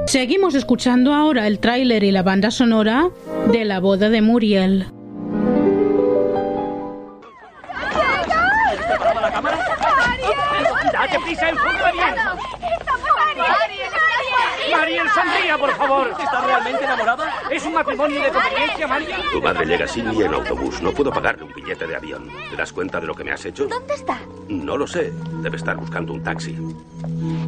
Seguimos escuchando ahora el tráiler y la banda sonora de La boda de Muriel. ¡Date prisa, enfócala bien! ¡Mariel, sonría, por favor! ¿Estás realmente enamorada? ¿Es un matrimonio de conveniencia, Mariel? Tu madre llega sin mí en autobús. No puedo pagarle un billete de avión. ¿Te das cuenta de lo que me has hecho? ¿Dónde está? No lo sé. Debe estar buscando un taxi.